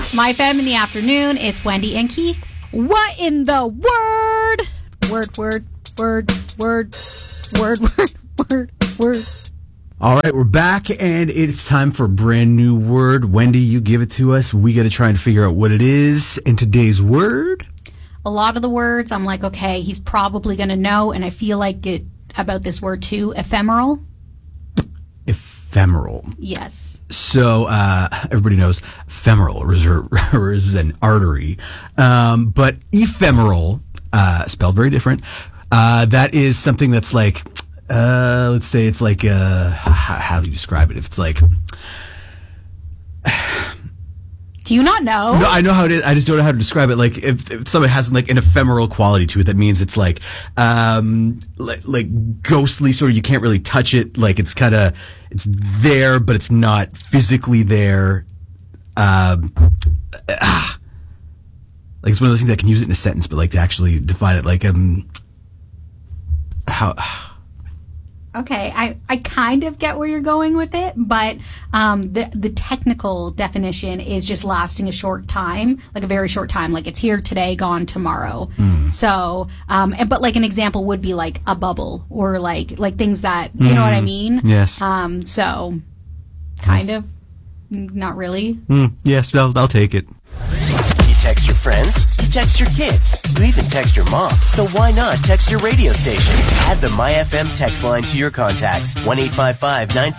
My Femme in the afternoon. It's Wendy and Keith. What in the word? Word. All right, we're back, and it's time for a brand new word. Wendy, you give it to us. We got to try and figure out what it is. And today's word? A lot of the words, I'm like, okay, he's probably going to know, and I feel like it about this word too. Ephemeral. Ephemeral. Yes. So everybody knows femoral is an artery, but ephemeral, spelled very different. That is something that's like, let's say it's like, how do you describe it? If it's like, do you not know? No, I know how it is. I just don't know how to describe it. Like if something has like an ephemeral quality to it, that means it's like ghostly, sort of. You can't really touch it. Like it's there, but it's not physically there. Like it's one of those things I can use it in a sentence, but like to actually define it, like how. Okay, I kind of get where you're going with it, but the technical definition is just lasting a short time, like a very short time, like it's here today, gone tomorrow. So, but like an example would be like a bubble or like things that, you know what I mean? Yes. So, kind of, not really. Yes, I'll take it. You text your friends, you text your kids, you even text your mom. So why not text your radio station? Add the MyFM text line to your contacts. 1-855-950